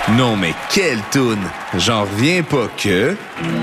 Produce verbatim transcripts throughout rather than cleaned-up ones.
Non mais quelle toune! J'en reviens pas que...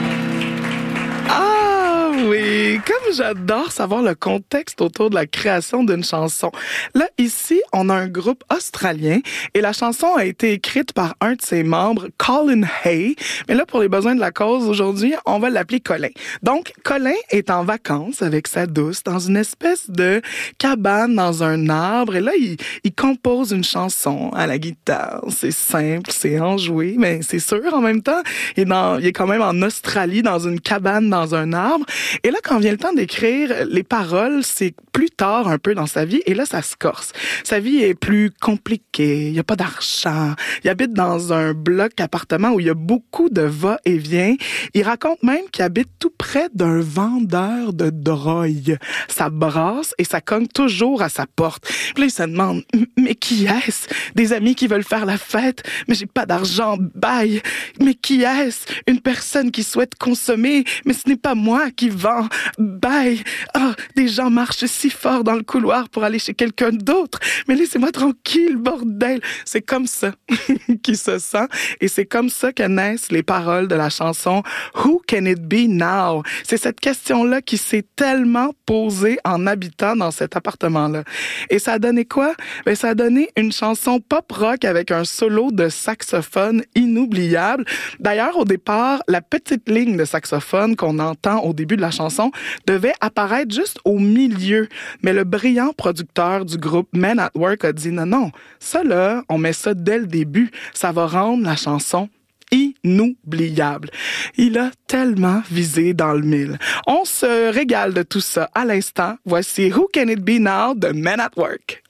Ah oui, comme j'adore savoir le contexte autour de la création d'une chanson. Là, ici, on a un groupe australien et la chanson a été écrite par un de ses membres, Colin Hay. Mais là, pour les besoins de la cause, aujourd'hui, on va l'appeler Colin. Donc, Colin est en vacances avec sa douce dans une espèce de cabane dans un arbre et là, il, il compose une chanson à la guitare. C'est simple, c'est enjoué, mais c'est sûr en même temps. Il est, dans, il est quand même en Australie, dans une cabane, dans un arbre. Et là, quand vient le temps d'écrire les paroles, c'est plus tard un peu dans sa vie, et là, ça se corse. Sa vie est plus compliquée, il n'y a pas d'argent, il habite dans un bloc appartement où il y a beaucoup de va-et-vient. Il raconte même qu'il habite tout près d'un vendeur de drogue. Ça brasse et ça cogne toujours à sa porte. Puis là, il se demande, mais qui est-ce? Des amis qui veulent faire la fête, mais j'ai pas d'argent, bye! Mais qui est-ce? Une personne qui souhaite consommer, mais ce n'est pas moi qui vends, bye! Ah, des gens marchent si fort dans le couloir pour aller chez quelqu'un d'autre, mais laissez-moi tranquille, bordel! C'est comme ça qu'il se sent, et c'est comme ça que naissent les paroles de la chanson Who Can It Be Now? C'est cette question-là qui s'est tellement posée en habitant dans cet appartement-là. Et ça a donné quoi? Ben, ça a donné une chanson pop-rock avec un solo de saxophone inoubliable. D'ailleurs, au départ, la petite ligne de saxophone qu'on entend au début de la chanson devait apparaître juste au milieu. Mais le brillant producteur du groupe Men at Work a dit non, non, ça là, on met ça dès le début. Ça va rendre la chanson inoubliable. Il a tellement visé dans le mille. On se régale de tout ça à l'instant. Voici Who Can It Be Now de Men at Work.